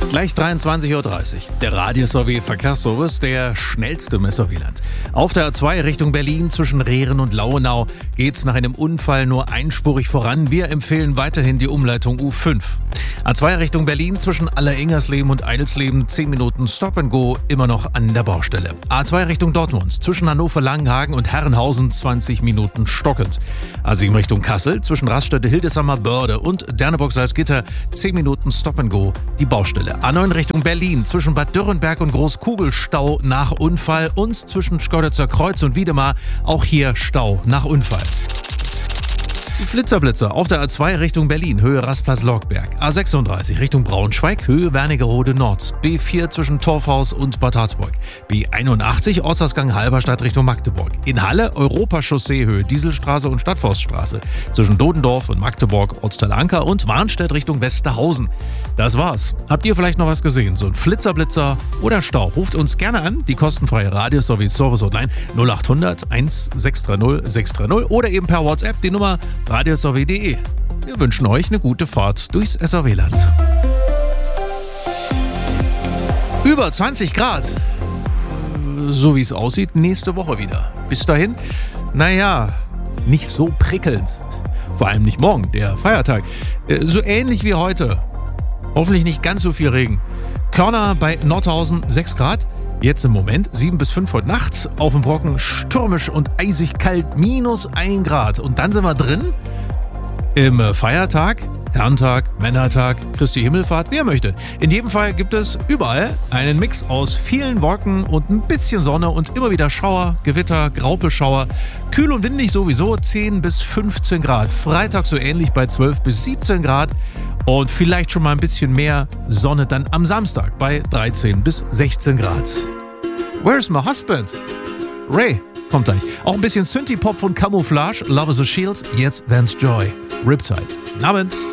Gleich 23:30 Uhr. Der Radio-SOW Verkehrsservice, der schnellste im SOW-Land. Auf der A2 Richtung Berlin zwischen Rehren und Lauenau geht's nach einem Unfall nur einspurig voran. Wir empfehlen weiterhin die Umleitung U5. A2 Richtung Berlin zwischen Alleringersleben und Eidelsleben 10 Minuten Stop and Go, immer noch an der Baustelle. A2 Richtung Dortmund zwischen Hannover-Langenhagen und Herrenhausen 20 Minuten stockend. A7 Richtung Kassel zwischen Raststätte Hildesheimer Börde und Derneburg-Salzgitter 10 Minuten Stop and Go, die Baustelle. A9 Richtung Berlin zwischen Bad Dürrenberg und Großkugelstau nach Unfall und zwischen Schkeuditzer Kreuz und Wiedemar auch hier Stau nach Unfall. Die Flitzerblitzer auf der A2 Richtung Berlin, Höhe Rastplatz-Lockberg. A36 Richtung Braunschweig, Höhe Wernigerode Nord. B4 zwischen Torfhaus und Bad Harzburg. B81 Ortsausgang Halberstadt Richtung Magdeburg. In Halle Europachaussee, Höhe Dieselstraße und Stadtforststraße. Zwischen Dodendorf und Magdeburg, Ortsteil Anker und Warnstedt Richtung Westerhausen. Das war's. Habt ihr vielleicht noch was gesehen? So ein Flitzerblitzer oder Stau? Ruft uns gerne an. Die kostenfreie Radio-Service-Hotline 0800 1630 630 oder eben per WhatsApp die Nummer radiosow.de. Wir wünschen euch eine gute Fahrt durchs SOW-Land. Über 20 Grad. So wie es aussieht, nächste Woche wieder. Bis dahin, nicht so prickelnd. Vor allem nicht morgen, der Feiertag. So ähnlich wie heute. Hoffentlich nicht ganz so viel Regen. Körner bei Nordhausen 6 Grad. Jetzt im Moment 7 bis 5 heute Nacht. Auf dem Brocken stürmisch und eisig kalt, -1 Grad. Und dann sind wir drin im Feiertag, Herrentag, Männertag, Christi Himmelfahrt, wie ihr möchtet. In jedem Fall gibt es überall einen Mix aus vielen Wolken und ein bisschen Sonne und immer wieder Schauer, Gewitter, Graupelschauer. Kühl und windig sowieso, 10 bis 15 Grad. Freitag so ähnlich bei 12 bis 17 Grad. Und vielleicht schon mal ein bisschen mehr Sonne dann am Samstag bei 13 bis 16 Grad. Where's my husband? Ray kommt gleich. Auch ein bisschen Synthie-Pop von Camouflage, Love is a Shield, jetzt Vance Joy, Riptide. Guten Abend.